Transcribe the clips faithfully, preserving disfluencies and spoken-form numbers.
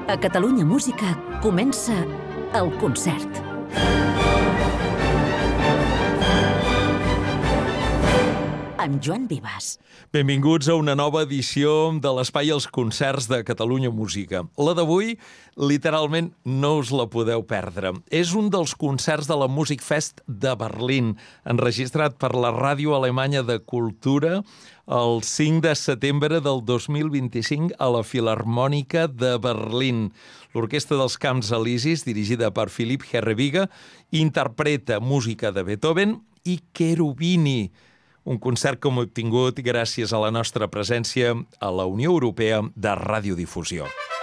A Catalunya Música comença el concert. Amb Joan Vives. Benvinguts a una nova edició de l'Espai als Concerts de Catalunya Música. La d'avui, literalment, no us la podeu perdre. És un dels concerts de la Music Fest de Berlín, enregistrat per la Ràdio Alemanya de Cultura el cinc de setembre del dos mil vint-i-cinc a la Filharmònica de Berlín. L'Orquestra dels Camps Elisis, dirigida per Philipp Herreweger, interpreta música de Beethoven i Cherubini. Un concert que hem obtingut gràcies a la nostra presència a la Unió Europea de Radiodifusió.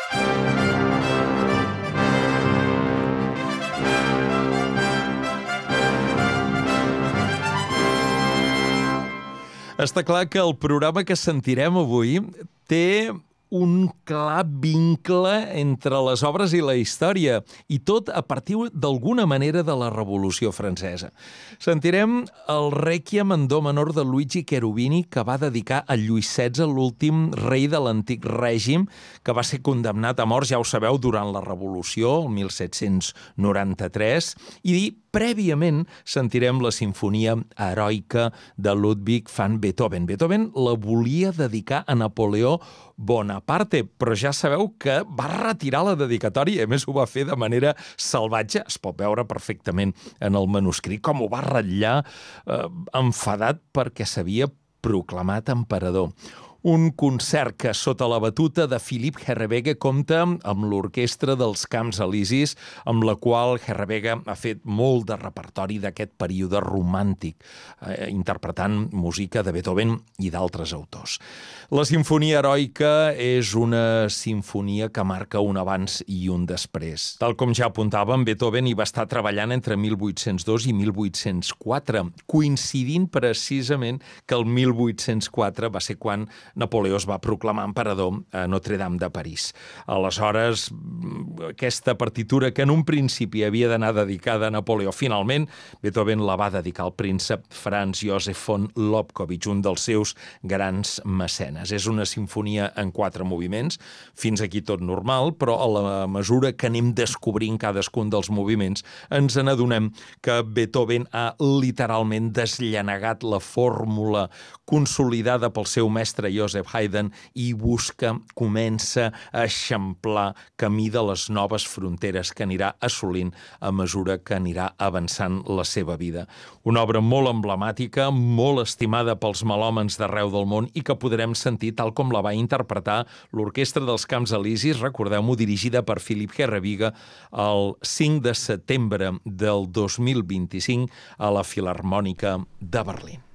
Està clar que el programa que sentirem avui té un clar vincle entre les obres i la història, i tot a partir d'alguna manera de la Revolució Francesa. Sentirem el Rèquiem en do menor de Luigi Cherubini, que va dedicar a Lluís setze, l'últim rei de l'antic règim, que va ser condemnat a mort, ja ho sabeu, durant la Revolució, el mil set-cents noranta-tres, i prèviament sentirem la sinfonia heroica de Ludwig van Beethoven. Beethoven la volia dedicar a Napoleó Bonaparte, però ja sabeu que va retirar la dedicatòria, i a més ho va fer de manera salvatge. Es pot veure perfectament en el manuscrit com ho va ratllar, eh, enfadat perquè s'havia proclamat emperador. Un concert que, sota la batuta de Philipp Herreweger, compta amb l'Orquestra dels Camps Elisis, amb la qual Herreweger ha fet molt de repertori d'aquest període romàntic, eh, interpretant música de Beethoven i d'altres autors. La Sinfonia Heroica és una sinfonia que marca un abans i un després. Tal com ja apuntàvem, Beethoven hi va estar treballant entre mil vuit-cents dos i mil vuit-cents quatre, coincidint precisament que el mil vuit-cents quatre va ser quan Napoleó es va proclamar emperador a Notre-Dame de París. Aleshores, aquesta partitura que en un principi havia d'anar dedicada a Napoleó, finalment, Beethoven la va dedicar al príncep Franz Josef von Lobkowitz, un dels seus grans mecenes. És una sinfonia en quatre moviments, fins aquí tot normal, però a la mesura que anem descobrint cadascun dels moviments, ens n'adonem que Beethoven ha literalment desllanegat la fórmula consolidada pel seu mestre Joseph Haydn i busca, comença a eixamplar camí de les noves fronteres que anirà assolint a mesura que anirà avançant la seva vida. Una obra molt emblemàtica, molt estimada pels melòmans d'arreu del món i que podrem sentir tal com la va interpretar l'Orquestra dels Camps Elisis, recordeu-m'ho, dirigida per Philipp Herreweger, el cinc de setembre del dos mil vint-i-cinc a la Filharmònica de Berlín.